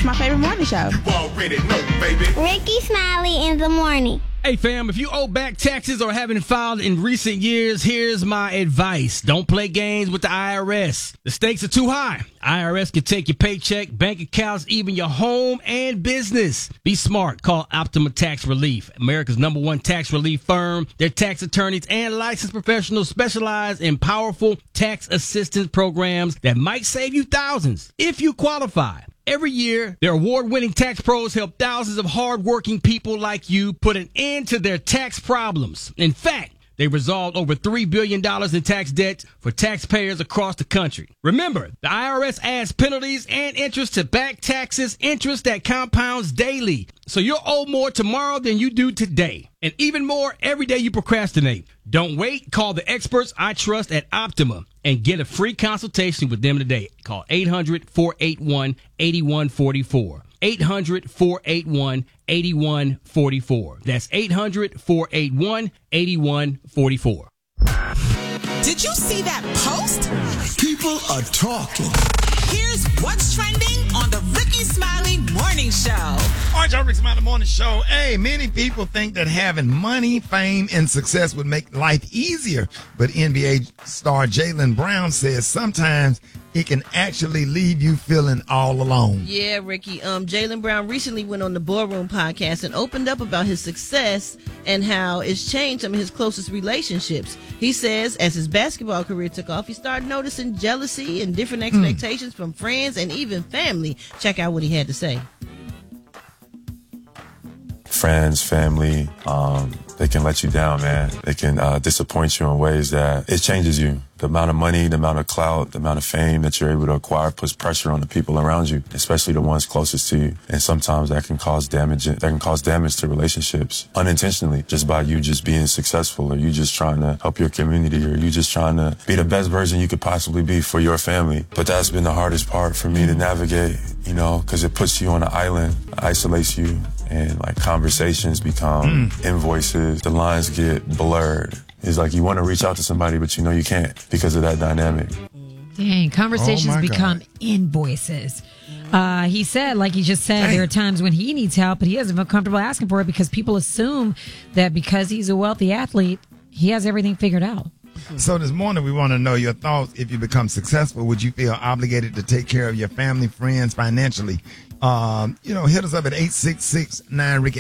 my favorite morning show. You already know, baby. Ricky Smiley in the morning. Hey, fam, if you owe back taxes or haven't filed in recent years, here's my advice. Don't play games with the IRS. The stakes are too high. IRS can take your paycheck, bank accounts, even your home and business. Be smart. Call Optima Tax Relief, America's #1 tax relief firm. Their tax attorneys and licensed professionals specialize in powerful tax assistance programs that might save you thousands if you qualify. Every year, their award-winning tax pros help thousands of hard-working people like you put an end to their tax problems. In fact, they resolved over $3 billion in tax debt for taxpayers across the country. Remember, the IRS adds penalties and interest to back taxes, interest that compounds daily. So you'll owe more tomorrow than you do today. And even more every day you procrastinate. Don't wait. Call the experts I trust at Optima and get a free consultation with them today. Call 800-481-8144. 800-481-8144. That's 800-481-8144. Did you see that post? People are talking. Here's what's trending on the Ricky Smiley Morning Show. All right, y'all, Ricky Smiley Morning Show. Hey, many people think that having money, fame, and success would make life easier. But NBA star Jaylen Brown says sometimes it can actually leave you feeling all alone. Yeah, Ricky. Jaylen Brown recently went on the Boardroom podcast and opened up about his success and how it's changed some of his closest relationships. He says as his basketball career took off, he started noticing jealousy and different expectations from friends and even family. Check out what he had to say. Friends, family, they can let you down, man. They can disappoint you in ways that it changes you. The amount of money, the amount of clout, the amount of fame that you're able to acquire puts pressure on the people around you, especially the ones closest to you. And sometimes that can cause damage. That can cause damage to relationships unintentionally, just by you just being successful, or you just trying to help your community, or you just trying to be the best version you could possibly be for your family. But that's been the hardest part for me to navigate, you know, because it puts you on an island, isolates you. And like conversations become invoices. The lines get blurred. It's like you want to reach out to somebody, but you know you can't because of that dynamic. Dang, conversations become invoices. He said, like he just said, there are times when he needs help, but he doesn't feel comfortable asking for it because people assume that because he's a wealthy athlete, he has everything figured out. So this morning we want to know your thoughts. If you become successful, would you feel obligated to take care of your family, friends financially? Hit us up at 866-9-RICKY,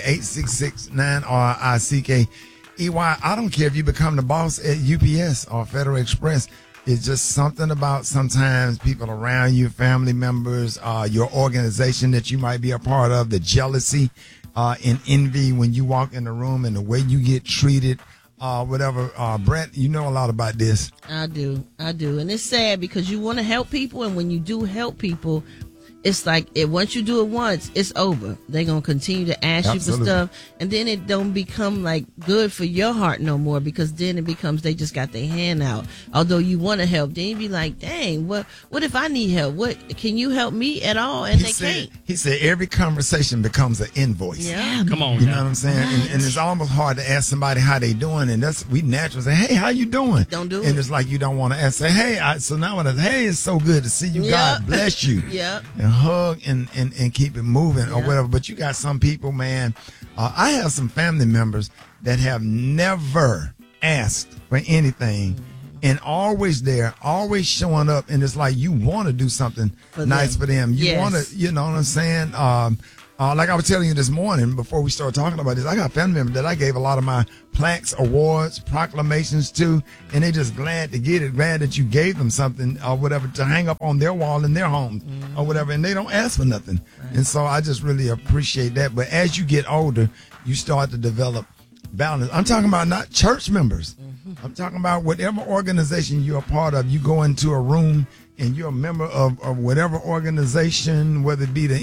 866-9-RICKEY. I don't care if you become the boss at UPS or Federal Express. It's just something about sometimes people around you, family members, your organization that you might be a part of, the jealousy and envy when you walk in the room and the way you get treated. Whatever. Brett, you know a lot about this. I do. And it's sad because you want to help people, and when you do help people, it's like once you do it once, it's over. They're going to continue to ask you for stuff, and then it don't become like good for your heart no more, because then it becomes they just got their hand out. Although you want to help, then you be like, dang, what if I need help? What can you help me at all? And they can't. He said every conversation becomes an invoice. Yeah. Come on. You know what I'm saying? And it's almost hard to ask somebody how they doing, and we naturally say, hey, how you doing? Don't do it. And it's like you don't want to ask, say, hey, so now when I say, hey, it's so good to see you. Yep. God bless you. Yep. And hug and keep it moving or whatever. But you got some people, man. I have some family members that have never asked for anything and always there, always showing up. And it's like you want to do something nice for them. You want to, you know what I'm saying? Like I was telling you this morning before we started talking about this, I got family members that I gave a lot of my plaques, awards, proclamations to, and they just glad to get it, glad that you gave them something or whatever to hang up on their wall in their homes or whatever, and they don't ask for nothing. Right. And so I just really appreciate that. But as you get older, you start to develop balance. I'm talking about not church members. I'm talking about whatever organization you're a part of. You go into a room and you're a member of whatever organization, whether it be the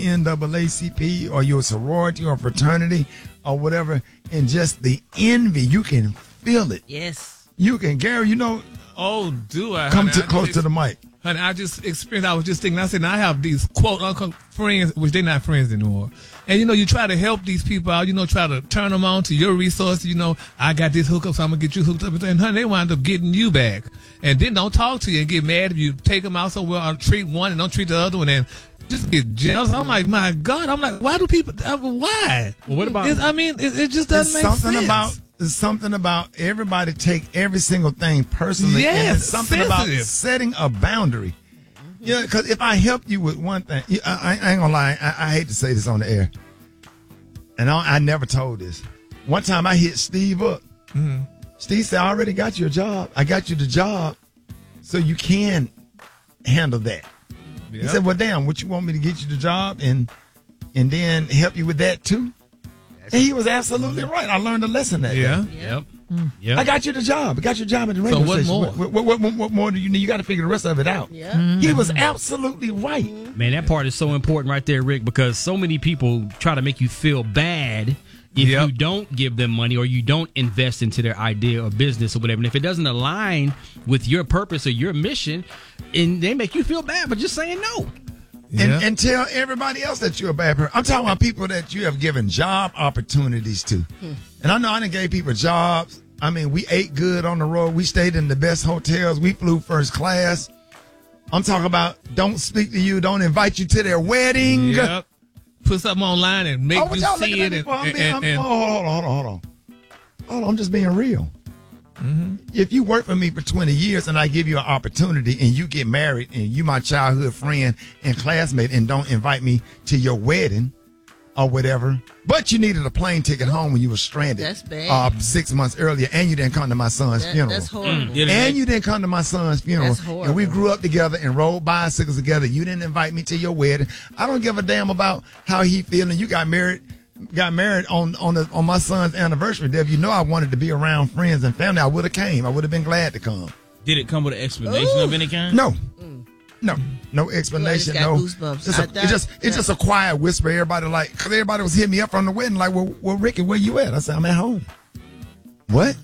NAACP or your sorority or fraternity or whatever, and just the envy, you can feel it. Yes. You can, Gary, you know. Oh, do I? Come close to the mic. Honey, I just experienced, I was just thinking, I said, now I have these quote-unquote friends, which they're not friends anymore. And, you try to help these people out, try to turn them on to your resources. I got this hookup, so I'm going to get you hooked up. And, honey, they wind up getting you back. And then don't talk to you and get mad if you take them out somewhere or treat one and don't treat the other one. And just get jealous. I'm like, my God. I'm like, why do people? Why? Well, what about? It just doesn't make sense. There's something about everybody take every single thing personally. Yes, and it's something about sensitive. setting a boundary. Yeah, because if I help you with one thing, I ain't gonna lie. I hate to say this on the air, and I never told this. One time I hit Steve up. Mm-hmm. Steve said, "I already got you a job. I got you the job, so you can handle that." Yep. He said, "Well, damn, what you want me to get you the job and then help you with that too?" And he was absolutely right. I learned a lesson that day. Yep. Yep. I got you the job. I got your job at the radio what station. more? What more do you need? You got to figure the rest of it out. Yeah. He was absolutely right. Man, that part is so important right there, Rick, because so many people try to make you feel bad if you don't give them money or you don't invest into their idea or business or whatever. And if it doesn't align with your purpose or your mission, and they make you feel bad for just saying no. And tell everybody else that you're a bad person. I'm talking about people that you have given job opportunities to. And I know I done gave people jobs. I mean, we ate good on the road. We stayed in the best hotels. We flew first class. I'm talking about don't speak to you, don't invite you to their wedding. Yep. Put something online and make you see it. Hold on. I'm just being real. Mm-hmm. If you work for me for 20 years and I give you an opportunity and you get married and you my childhood friend and classmate and don't invite me to your wedding or whatever, but you needed a plane ticket home when you were stranded. That's bad. 6 months earlier, and you didn't come to my son's funeral. That's horrible. And you didn't come to my son's funeral. That's horrible. And we grew up together and rode bicycles together. You didn't invite me to your wedding. I don't give a damn about how he feeling. You got married on my son's anniversary. Deb, you know I wanted to be around friends and family. I would have came. I would have been glad to come. Did it come with an explanation of any kind? No explanation. Well, No, goosebumps. It's just a quiet whisper. Everybody because everybody was hitting me up from the wedding like, well, Ricky, where you at? I said, I'm at home. What?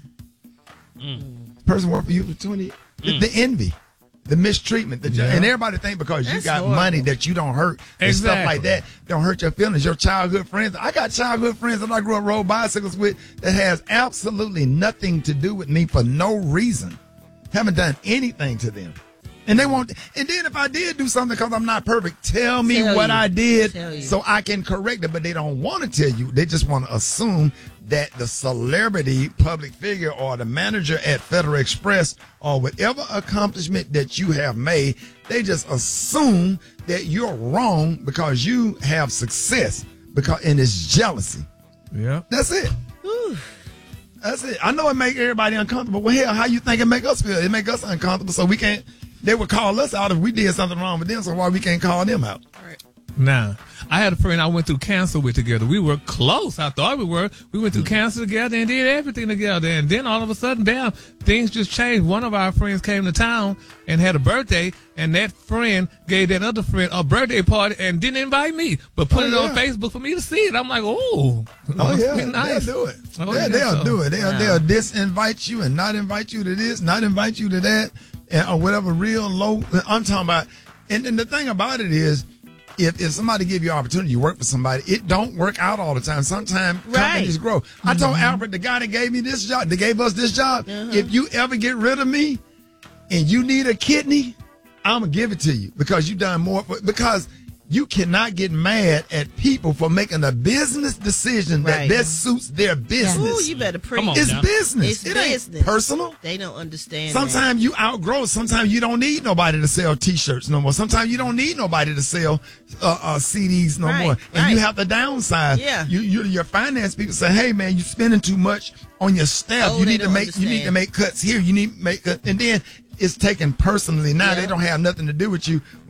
Person worked for you for 20 years. The envy, the mistreatment, and everybody think because you got money that you don't hurt and stuff like that don't hurt your feelings. Your childhood friends. I got childhood friends that I grew up rode bicycles with that has absolutely nothing to do with me for no reason. Haven't done anything to them. And they won't. And then if I did do something because I'm not perfect, tell me what I did so I can correct it. But they don't want to tell you. They just want to assume that the celebrity public figure or the manager at Federal Express or whatever accomplishment that you have made, they just assume that you're wrong because you have success. And it's jealousy. Yeah. That's it. That's it. I know it make everybody uncomfortable. Well, hell, how you think it make us feel? It make us uncomfortable, so we can't. They would call us out if we did something wrong with them, so why we can't call them out? Nah. I had a friend I went through cancer with together. We were close. I thought we were. We went through cancer together and did everything together. And then all of a sudden, bam, things just changed. One of our friends came to town and had a birthday, and that friend gave that other friend a birthday party and didn't invite me, but put it on Facebook for me to see it. I'm like, Nice. They'll do it. They'll do it. They'll disinvite you and not invite you to this, not invite you to that, or whatever real low. I'm talking about. And the thing about it is, if somebody give you an opportunity, you work for somebody, it don't work out all the time. Sometimes companies grow. I told Albert, the guy that gave me this job, that gave us this job, if you ever get rid of me and you need a kidney, I'm going to give it to you because you done more. Because you cannot get mad at people for making a business decision that best suits their business. Ooh, you better preach. It's business. It business. Ain't personal. They don't understand. Sometimes you outgrow. Sometimes you don't need nobody to sell T-shirts no more. Sometimes you don't need nobody to sell CDs no more. And you have to downsize. Yeah. Your finance people say, "Hey man, you're spending too much on your staff. You need to make cuts here. You need to make cuts." And then it's taken personally. Now they don't have nothing to do with you.